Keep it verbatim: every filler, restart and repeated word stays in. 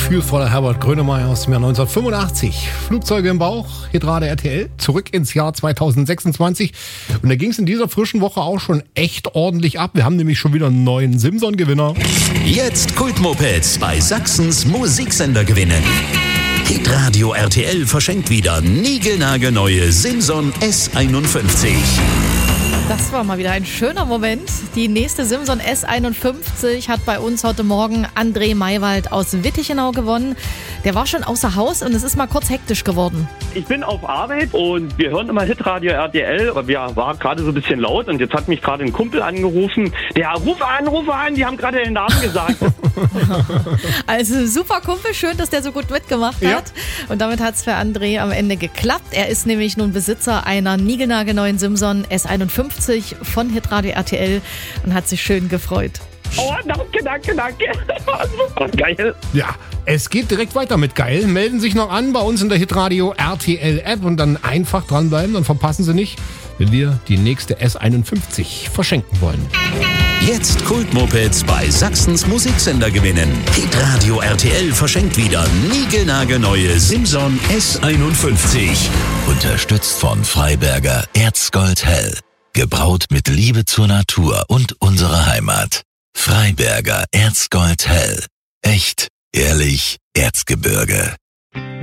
gefühlvoller Herbert Grönemeyer aus dem Jahr neunzehnhundertfünfundachtzig. Flugzeuge im Bauch, Hitradio R T L, zurück ins Jahr zweitausendsechsundzwanzig. Und da ging es in dieser frischen Woche auch schon echt ordentlich ab. Wir haben nämlich schon wieder einen neuen Simson-Gewinner. Jetzt Kultmopeds bei Sachsens Musiksender gewinnen. Hitradio R T L verschenkt wieder niegelnagelneue Simson S einundfünfzig. Das war mal wieder ein schöner Moment. Die nächste Simson S einundfünfzig hat bei uns heute Morgen André Maywald aus Wittichenau gewonnen. Der war schon außer Haus und es ist mal kurz hektisch geworden. Ich bin auf Arbeit und wir hören immer Hitradio R T L, aber wir waren gerade so ein bisschen laut und jetzt hat mich gerade ein Kumpel angerufen. Der ruf an, ruf an, die haben gerade den Namen gesagt. Also super Kumpel, schön, dass der so gut mitgemacht hat. Ja. Und damit hat es für André am Ende geklappt. Er ist nämlich nun Besitzer einer niegelnagelneuen Simson S einundfünfzig von Hitradio R T L und hat sich schön gefreut. Oh, danke, danke, danke. Super geil. Ja, es geht direkt weiter mit geil. Melden sich noch an bei uns in der Hitradio R T L App und dann einfach dranbleiben, dann verpassen Sie nicht, wenn wir die nächste S einundfünfzig verschenken wollen. Jetzt Kultmopeds bei Sachsens Musiksender gewinnen. Hitradio R T L verschenkt wieder niegelnagelneue Simson S einundfünfzig. Unterstützt von Freiberger Erzgold Hell. Gebraut mit Liebe zur Natur und unserer Heimat. Freiberger Erzgold Hell. Echt, ehrlich, Erzgebirge.